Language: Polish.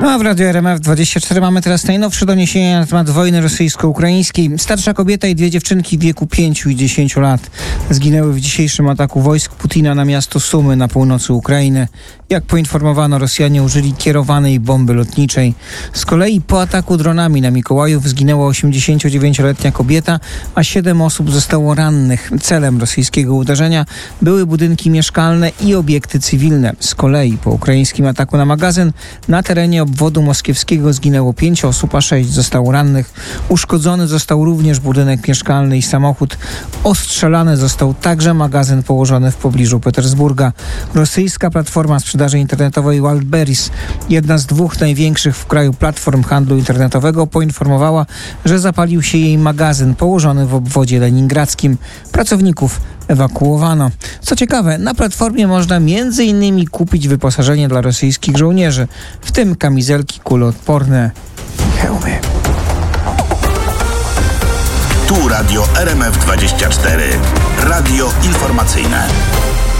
No a w Radiu RMF24 mamy teraz najnowsze doniesienia na temat wojny rosyjsko-ukraińskiej. Starsza kobieta i 2 dziewczynki w wieku 5 i 10 lat zginęły w dzisiejszym ataku wojsk Putina na miasto Sumy na północy Ukrainy. Jak poinformowano, Rosjanie użyli kierowanej bomby lotniczej. Z kolei po ataku dronami na Mikołajów zginęła 89-letnia kobieta, a 7 osób zostało rannych. Celem rosyjskiego uderzenia były budynki mieszkalne i obiekty cywilne. Z kolei po ukraińskim ataku na magazyn na terenie obwodu moskiewskiego zginęło 5 osób, a 6 zostało rannych. Uszkodzony został również budynek mieszkalny i samochód. Ostrzelany został także magazyn położony w pobliżu Petersburga. Rosyjska platforma sprzedaży internetowej Wildberries, jedna z 2 największych w kraju platform handlu internetowego, poinformowała, że zapalił się jej magazyn położony w obwodzie leningradzkim. Pracowników ewakuowano. Co ciekawe, na platformie można m.in. kupić wyposażenie dla rosyjskich żołnierzy, w tym kamizelki kuloodporne i hełmy. Tu Radio RMF24. Radio informacyjne.